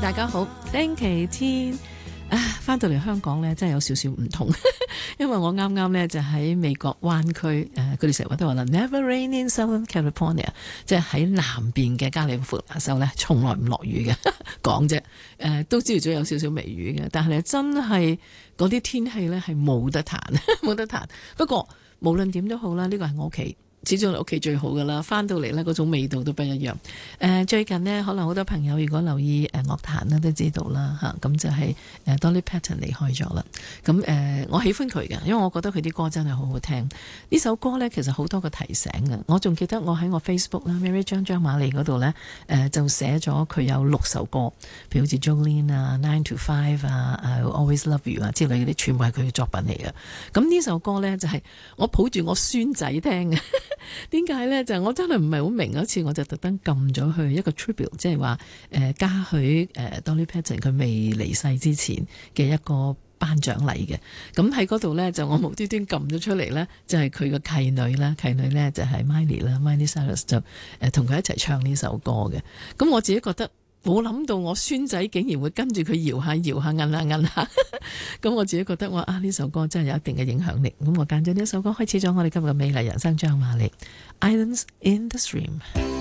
大家好，星期天翻到嚟香港呢，真係有少少唔同，因為我啱啱呢就喺美國灣區，佢哋成日都話啦 ，Never rain in Southern California， 即係喺南邊嘅加利福尼亞州呢，從來唔落雨嘅，講啫，都朝早有少少微雨嘅，但係真係嗰啲天氣呢係冇得彈，冇得彈。不過無論點都好啦，呢個係我屋企。始終屋企最好噶啦，翻到嚟呢嗰種味道都不一樣。最近呢，可能好多朋友如果留意樂壇呢都知道啦嚇，咁就係Dolly Parton 離開咗啦。咁我喜歡佢嘅，因為我覺得佢啲歌真係好好聽。呢首歌呢，其實好多個提醒嘅。我仲記得我喺我 Facebook 啦 Mary 張瑪莉嗰度呢，就寫咗佢有6首歌，譬如好似 Jolene 啊、9 to 5啊、Always Love You 啊之類嗰啲，全部係佢嘅作品嚟嘅。咁呢首歌呢，就係我抱住我孫仔聽嘅。點解呢？就係我真係唔係好明，嗰次我就特登撳咗去一個 tribute， 即係話嘉許Dolly Parton 佢未離世之前嘅一個頒獎禮嘅。咁喺嗰度呢，就我無端端撳咗出嚟呢，就係佢個契女啦，契女呢，就係 Miley Cyrus 就同佢一齊唱呢首歌嘅。咁我自己覺得冇諗到我孫仔竟然會跟住佢搖下搖下摁下摁下，咁我自己覺得呢首歌真係有一定嘅影響力。咁我揀咗呢首歌開始咗我哋今日嘅美麗人生張瑪莉 Islands in the Stream。